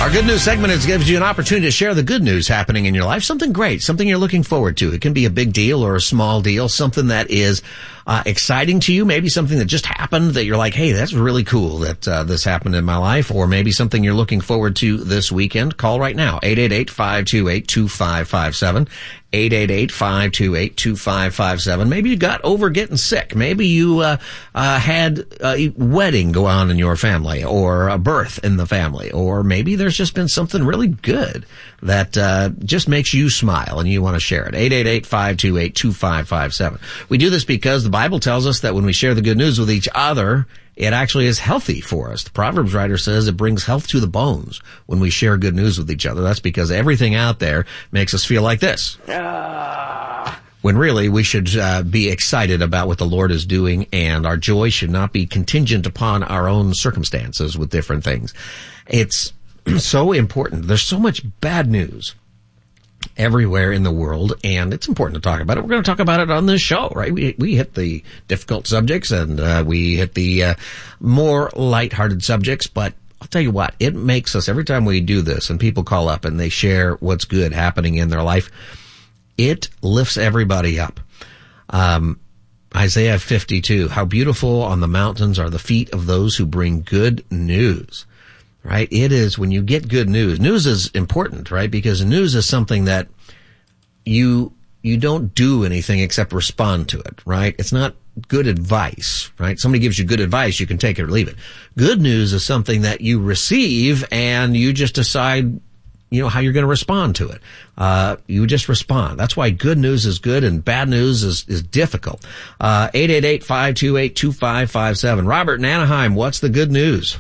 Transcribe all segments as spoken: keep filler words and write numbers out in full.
Our good news segment is gives you an opportunity to share the good news happening in your life, something great, something you're looking forward to. It can be a big deal or a small deal, something that is uh, exciting to you, maybe something that just happened that you're like, hey, that's really cool that uh, this happened in my life, or maybe something you're looking forward to this weekend. Call right now, eight eight eight, five two eight, two five five seven, eight eight eight, five two eight, two five five seven. Maybe you got over getting sick. Maybe you uh, uh had a wedding go on in your family, or a birth in the family, or maybe there's just been something really good that uh just makes you smile and you want to share it. eight eight eight, five two eight, two five five seven. We do this because the Bible tells us that when we share the good news with each other, it actually is healthy for us. The Proverbs writer says it brings health to the bones when we share good news with each other. That's because everything out there makes us feel like this. Ah. When really we should uh, be excited about what the Lord is doing, and our joy should not be contingent upon our own circumstances with different things. It's so important. There's so much bad news everywhere in the world, and it's important to talk about it. We're going to talk about it on this show, right? We we hit the difficult subjects, and uh, we hit the uh, more lighthearted subjects, but I'll tell you what, it makes us, every time we do this and people call up and they share what's good happening in their life, it lifts everybody up. Um, Isaiah fifty-two, how beautiful on the mountains are the feet of those who bring good news. Right? It is when you get good news. News is important, right? Because news is something that you, you don't do anything except respond to it, right? It's not good advice, right? Somebody gives you good advice, you can take it or leave it. Good news is something that you receive and you just decide, you know, how you're going to respond to it. Uh, you just respond. That's why good news is good and bad news is, is difficult. Uh, eight eight eight, five two eight, two five five seven. Robert in Anaheim, what's the good news?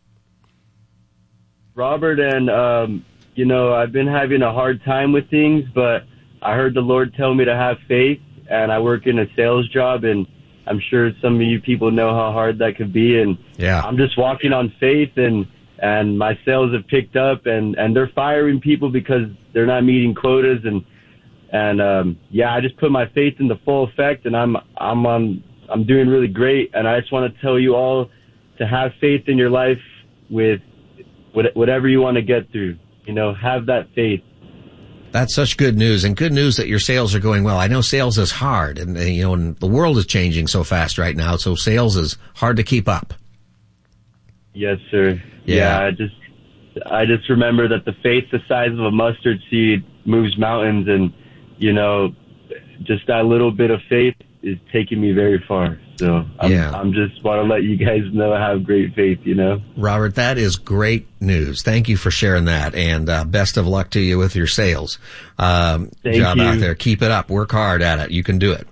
Robert, and, um, you know, I've been having a hard time with things, but I heard the Lord tell me to have faith, and I work in a sales job, and I'm sure some of you people know how hard that could be, and yeah. I'm just walking on faith, and and my sales have picked up, and, and they're firing people because they're not meeting quotas, and and um, yeah, I just put my faith into full effect, and I'm I'm on I'm doing really great, and I just want to tell you all to have faith in your life with whatever you want to get through, you know, have that faith. That's such good news, and good news that your sales are going well. I know sales is hard, and, you know, and the world is changing so fast right now, so sales is hard to keep up. Yes, sir. Yeah. yeah I just, I just remember that the faith the size of a mustard seed moves mountains, and, you know, just that little bit of faith is taking me very far. So I'm, yeah. I'm just want to let you guys know I have great faith, you know. Robert, that is great news. Thank you for sharing that, and uh, best of luck to you with your sales um, Thank job you. out there. Keep it up. Work hard at it. You can do it.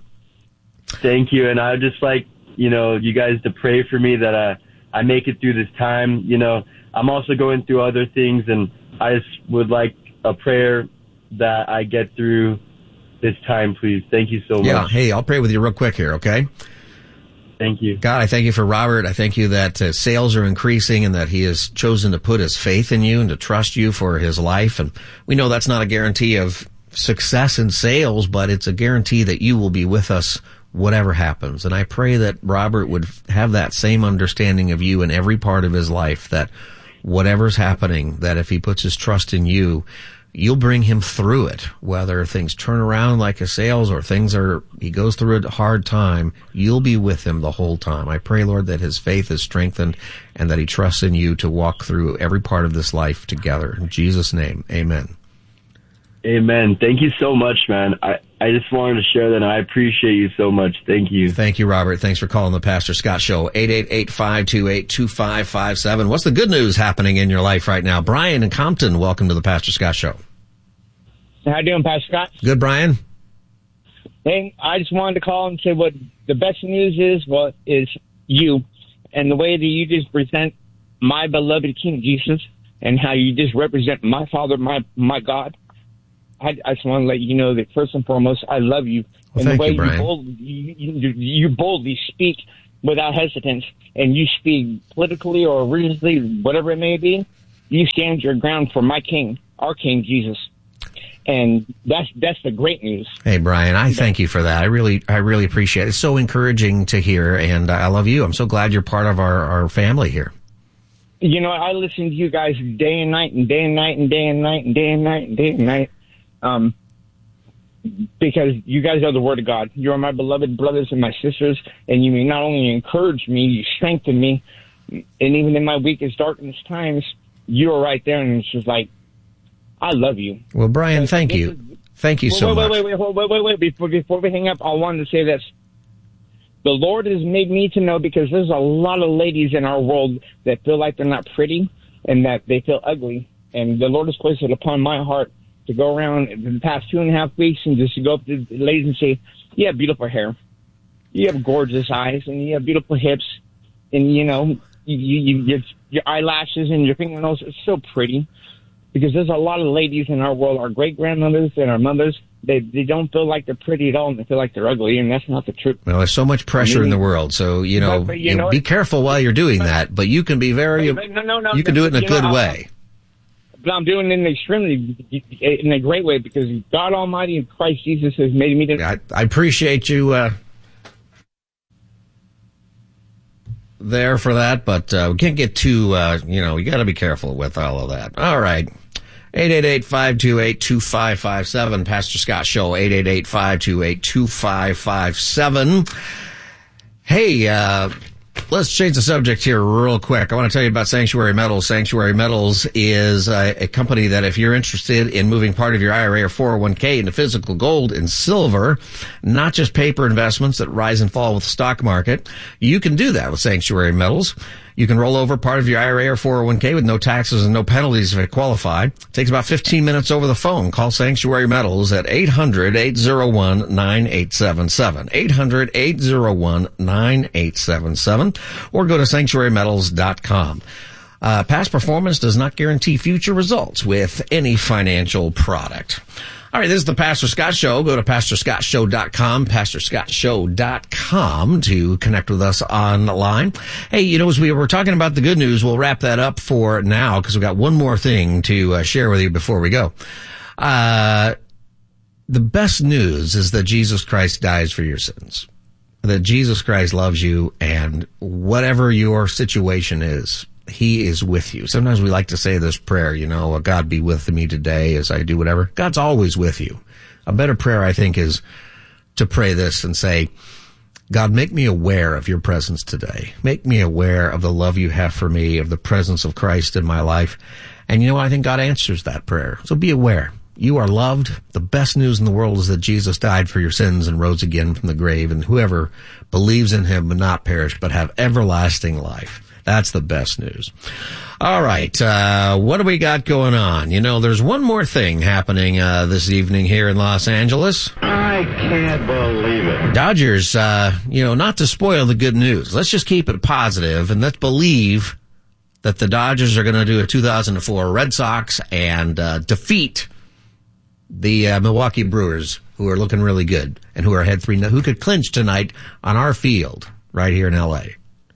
Thank you, and I just like, you know, you guys to pray for me that I, I make it through this time. You know, I'm also going through other things, and I just would like a prayer that I get through this time, please. Thank you so much. Yeah. Hey, I'll pray with you real quick here, okay? Thank you. God, I thank you for Robert. I thank you that uh, sales are increasing and that he has chosen to put his faith in you and to trust you for his life. And we know that's not a guarantee of success in sales, but it's a guarantee that you will be with us whatever happens. And I pray that Robert would have that same understanding of you in every part of his life, that whatever's happening, that if he puts his trust in you, you'll bring him through it, whether things turn around like a sales or things are, he goes through a hard time, you'll be with him the whole time. I pray, Lord, that his faith is strengthened and that he trusts in you to walk through every part of this life together. In Jesus' name, amen. Amen. Thank you so much, man. I, I just wanted to share that, and I appreciate you so much. Thank you. Thank you, Robert. Thanks for calling the Pastor Scott Show. eight eight eight, five two eight, two five five seven. What's the good news happening in your life right now? Brian in Compton, welcome to the Pastor Scott Show. How you doing, Pastor Scott? Good, Brian. Hey, I just wanted to call and say what the best news is, well, is you, and the way that you just present my beloved King Jesus, and how you just represent my Father, my my God. I, I just want to let you know that first and foremost, I love you. Well, and the thank way you, Brian. You, bold, you, you, you boldly speak without hesitance, and you speak politically or religiously, whatever it may be, you stand your ground for my King, our King Jesus. And that's that's the great news. Hey, Brian, I thank you for that. I really I really appreciate it. It's so encouraging to hear, and I love you. I'm so glad you're part of our, our family here. you know, I listen to you guys day and night and day and night and day and night and day and night and day and night. Um, because you guys are the Word of God. You are my beloved brothers and my sisters, and you not only encourage me, you strengthen me, and even in my weakest, darkest times, you are right there, and it's just like, I love you. Well, Brian, thank you. Is, thank you wait, so wait, much. Wait, wait, wait, wait, wait, wait. Before, before we hang up, I wanted to say this. The Lord has made me to know, because there's a lot of ladies in our world that feel like they're not pretty and that they feel ugly, and the Lord has placed it upon my heart to go around in the past two and a half weeks and just to go up to the ladies and say, you have beautiful hair, you have gorgeous eyes, and you have beautiful hips, and, you know, you, you, your, your eyelashes and your fingernails are so pretty. Because there's a lot of ladies in our world, our great-grandmothers and our mothers, they they don't feel like they're pretty at all, and they feel like they're ugly, and that's not the truth. Well, there's so much pressure really? in the world, so, you know, but, but, you you know be careful while you're doing that, but you can be very, but, no, no, no, you can do it in a good know, way. But I'm doing it in an extremely, in a great way, because God Almighty and Christ Jesus has made me to... I, I appreciate you uh, there for that, but uh, we can't get too, uh, you know, you got to be careful with all of that. All right. eight eight eight, five two eight, two five five seven, Pastor Scott Show, eight eight eight, five two eight, two five five seven. Hey, uh, let's change the subject here real quick. I want to tell you about Sanctuary Metals. Sanctuary Metals is a, a company that if you're interested in moving part of your I R A or four oh one k into physical gold and silver, not just paper investments that rise and fall with the stock market, you can do that with Sanctuary Metals. You can roll over part of your I R A or four oh one k with no taxes and no penalties if it qualify. It takes about fifteen minutes over the phone. Call Sanctuary Metals at eight hundred, eight oh one, nine eight seven seven. eight hundred, eight oh one, nine eight seven seven. Or go to sanctuary metals dot com. Uh, past performance does not guarantee future results with any financial product. All right, this is the Pastor Scott Show. Go to pastor scott show dot com, pastor scott show dot com to connect with us online. Hey, you know, as we were talking about the good news, we'll wrap that up for now because we've got one more thing to uh, share with you before we go. Uh, the best news is that Jesus Christ dies for your sins, that Jesus Christ loves you, and whatever your situation is, He is with you. Sometimes we like to say this prayer, you know, God be with me today as I do whatever. God's always with you. A better prayer, I think, is to pray this and say, God, make me aware of your presence today. Make me aware of the love you have for me, of the presence of Christ in my life. And you know what? I think God answers that prayer. So be aware. You are loved. The best news in the world is that Jesus died for your sins and rose again from the grave. And whoever believes in him will not perish, but have everlasting life. That's the best news. All right. Uh, what do we got going on? You know, there's one more thing happening uh, this evening here in Los Angeles. I can't believe it. Dodgers, uh, you know, not to spoil the good news. Let's just keep it positive and let's believe that the Dodgers are going to do a two thousand four Red Sox and uh, defeat the uh, Milwaukee Brewers, who are looking really good and who are ahead three, who could clinch tonight on our field right here in L A.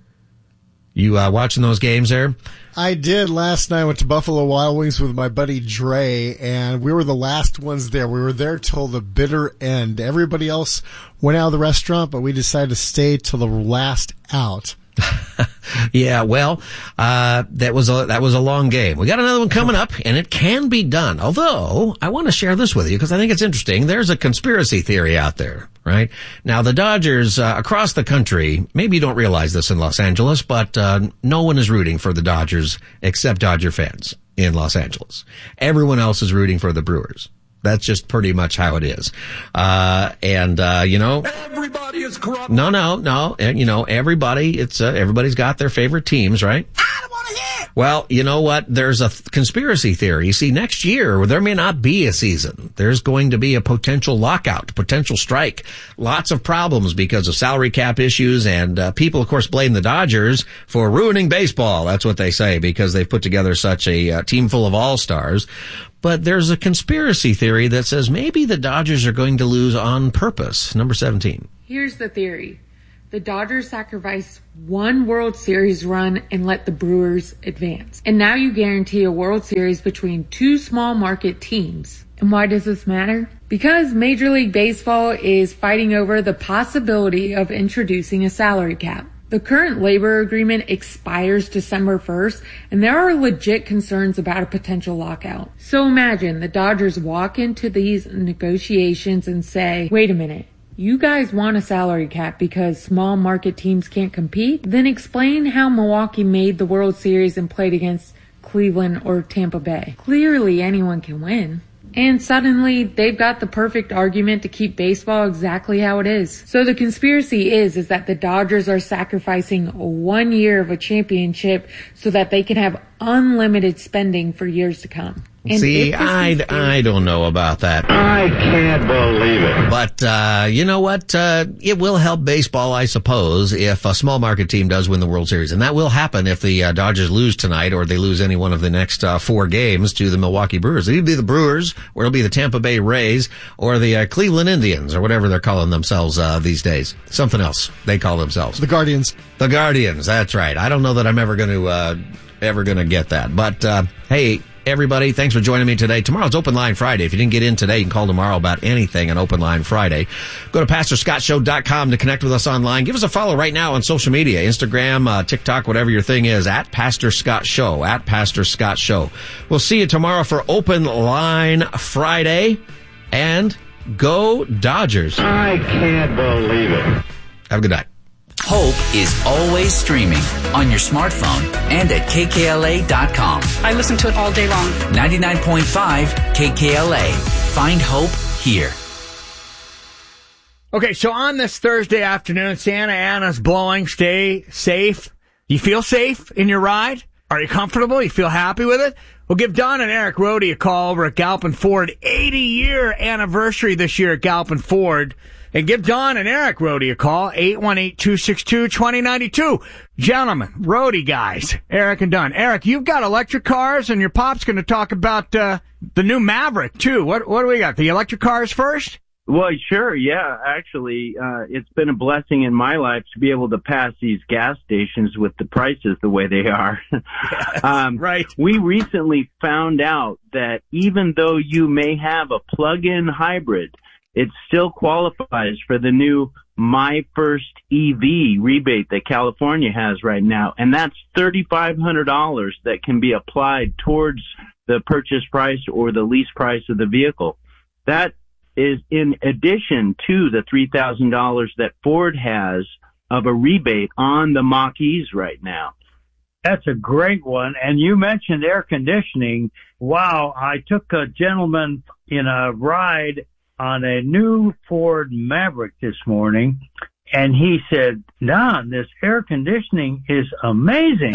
You uh, watching those games there? I did last night. I went to Buffalo Wild Wings with my buddy Dre, and we were the last ones there. We were there till the bitter end. Everybody else went out of the restaurant, but we decided to stay till the last out. Yeah, well, uh, that was a, that was a long game. We got another one coming up, and it can be done. Although, I want to share this with you because I think it's interesting. There's a conspiracy theory out there, right? Now, the Dodgers, uh, across the country, maybe you don't realize this in Los Angeles, but, uh, no one is rooting for the Dodgers except Dodger fans in Los Angeles. Everyone else is rooting for the Brewers. That's just pretty much how it is. Uh, and, uh, you know. Everybody is corrupt. No, no, no. And, you know, everybody, it's, uh, everybody's got their favorite teams, right? I don't want to hear it. Well, you know what? There's a th- conspiracy theory. See, next year, there may not be a season. There's going to be a potential lockout, potential strike. Lots of problems because of salary cap issues. And, uh, people, of course, blame the Dodgers for ruining baseball. That's what they say because they've put together such a uh, team full of all-stars. But there's a conspiracy theory that says maybe the Dodgers are going to lose on purpose. Number seventeen. Here's the theory. The Dodgers sacrificed one World Series run and let the Brewers advance. And now you guarantee a World Series between two small market teams. And why does this matter? Because Major League Baseball is fighting over the possibility of introducing a salary cap. The current labor agreement expires December first, and there are legit concerns about a potential lockout. So imagine the Dodgers walk into these negotiations and say, wait a minute, you guys want a salary cap because small market teams can't compete? Then explain how Milwaukee made the World Series and played against Cleveland or Tampa Bay. Clearly anyone can win. And suddenly, they've got the perfect argument to keep baseball exactly how it is. So the conspiracy is, is that the Dodgers are sacrificing one year of a championship so that they can have unlimited spending for years to come. And See, I, I don't know about that. I can't believe it. But, uh, you know what? Uh, it will help baseball, I suppose, if a small market team does win the World Series. And that will happen if the uh, Dodgers lose tonight or they lose any one of the next uh, four games to the Milwaukee Brewers. It'll be the Brewers, or it'll be the Tampa Bay Rays, or the uh, Cleveland Indians, or whatever they're calling themselves uh, these days. Something else they call themselves. The Guardians. The Guardians, that's right. I don't know that I'm ever going to, uh, ever going to get that. But, uh, hey, everybody, thanks for joining me today. Tomorrow's Open Line Friday. If you didn't get in today, you can call tomorrow about anything on Open Line Friday. Go to pastor scott show dot com to connect with us online. Give us a follow right now on social media, Instagram, uh, TikTok, whatever your thing is, at Pastor Scott Show, at Pastor Scott Show. We'll see you tomorrow for Open Line Friday, and go Dodgers. I can't believe it. Have a good night. Hope is always streaming on your smartphone and at K K L A dot com. I listen to it all day long. ninety-nine point five K K L A. Find hope here. Okay, so on this Thursday afternoon, Santa Ana's blowing. Stay safe. Do you feel safe in your ride? Are you comfortable? You feel happy with it? Well, give Don and Eric Rohde a call over at Galpin Ford. eighty-year anniversary this year at Galpin Ford. And give Don and Eric Rohde a call, eight one eight, two six two, two zero nine two. Gentlemen, Rohde guys, Eric and Don. Eric, you've got electric cars, and your pop's going to talk about uh, the new Maverick, too. What what do we got, the electric cars first? Well, sure, yeah. Actually, uh, it's been a blessing in my life to be able to pass these gas stations with the prices the way they are. Yes, um, right. We recently found out that even though you may have a plug-in hybrid, it still qualifies for the new My First E V rebate that California has right now. And that's three thousand five hundred dollars that can be applied towards the purchase price or the lease price of the vehicle. That is in addition to the three thousand dollars that Ford has of a rebate on the Mach-E's right now. That's a great one. And you mentioned air conditioning. Wow, I took a gentleman in a ride on a new Ford Maverick this morning, and he said, Don, this air conditioning is amazing.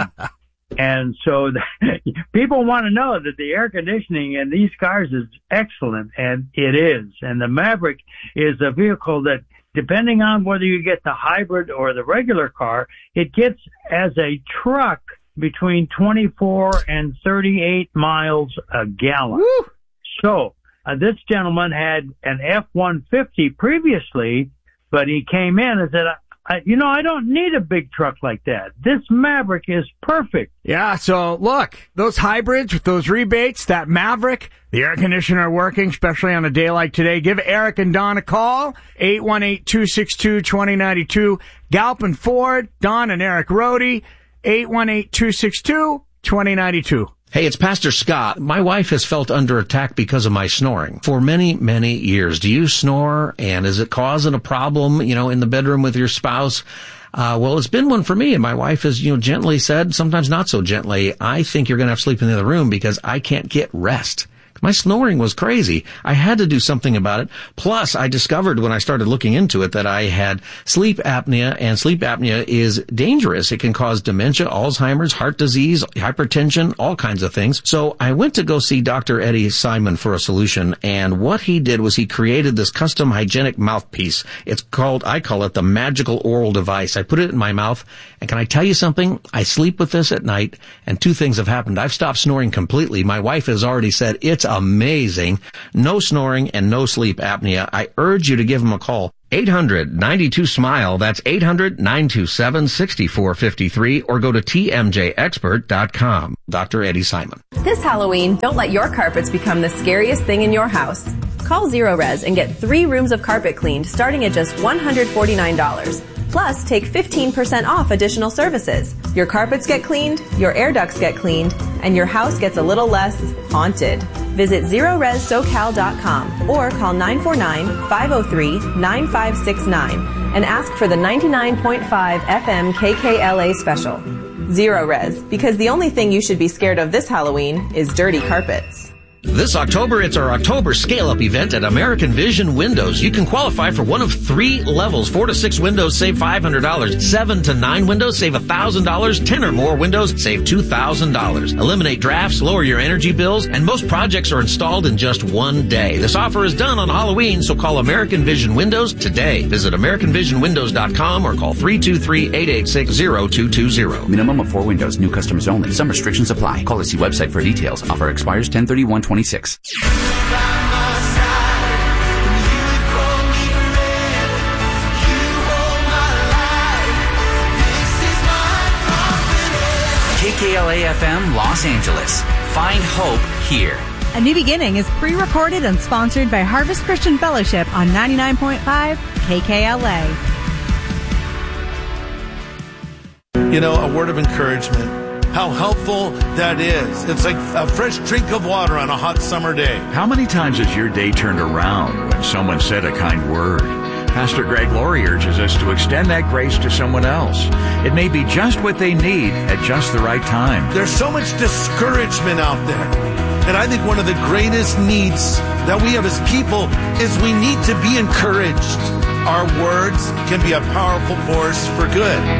And so the, people want to know that the air conditioning in these cars is excellent, and it is. And the Maverick is a vehicle that, depending on whether you get the hybrid or the regular car, it gets as a truck between twenty-four and thirty-eight miles a gallon. Woo! So Uh, this gentleman had an F one fifty previously, but he came in and said, I, you know, I don't need a big truck like that. This Maverick is perfect. Yeah, so look, those hybrids with those rebates, that Maverick, the air conditioner working, especially on a day like today. Give Eric and Don a call, eight one eight, two six two, two zero nine two. Galpin Ford, Don and Eric Rohde, eight one eight, two six two, two zero nine two. Hey, it's Pastor Scott. My wife has felt under attack because of my snoring for many, many years. Do you snore? And is it causing a problem, you know, in the bedroom with your spouse? Uh, well, it's been one for me. And my wife has, you know, gently said, sometimes not so gently, I think you're going to have to sleep in the other room because I can't get rest. My snoring was crazy. I had to do something about it. Plus, I discovered when I started looking into it that I had sleep apnea, and sleep apnea is dangerous. It can cause dementia, Alzheimer's, heart disease, hypertension, all kinds of things. So I went to go see Doctor Eddie Simon for a solution, and what he did was he created this custom hygienic mouthpiece. It's called, I call it the magical oral device. I put it in my mouth, and can I tell you something? I sleep with this at night, and two things have happened. I've stopped snoring completely. My wife has already said it's amazing. No snoring and no sleep apnea. I urge you to give him a call. eight hundred, nine two, SMILE. That's eight hundred, nine two seven, six four five three, or go to T M J expert dot com. Doctor Eddie Simon. This Halloween, don't let your carpets become the scariest thing in your house. Call Zero Res and get three rooms of carpet cleaned starting at just one hundred forty-nine dollars. Plus, take fifteen percent off additional services. Your carpets get cleaned, your air ducts get cleaned, and your house gets a little less haunted. Visit zero res socal dot com or call nine four nine, five oh three, nine five six nine and ask for the ninety-nine point five F M K K L A special. Zero Res, because the only thing you should be scared of this Halloween is dirty carpets. This October, it's our October scale-up event at American Vision Windows. You can qualify for one of three levels. Four to six windows, save five hundred dollars. Seven to nine windows, save one thousand dollars. Ten or more windows, save two thousand dollars. Eliminate drafts, lower your energy bills, and most projects are installed in just one day. This offer is done on Halloween, so call American Vision Windows today. Visit american vision windows dot com or call three two three, eight eight six, zero two two zero. Minimum of four windows. New customers only. Some restrictions apply. Call the see website for details. Offer expires ten thirty-one twenty-six. K K L A F M Los Angeles. Find hope here. A New Beginning is pre-recorded and sponsored by Harvest Christian Fellowship on ninety-nine point five K K L A. You know, a word of encouragement. How helpful that is. It's like a fresh drink of water on a hot summer day. How many times has your day turned around when someone said a kind word? Pastor Greg Laurie urges us to extend that grace to someone else. It may be just what they need at just the right time. There's so much discouragement out there. And I think one of the greatest needs that we have as people is we need to be encouraged. Our words can be a powerful force for good.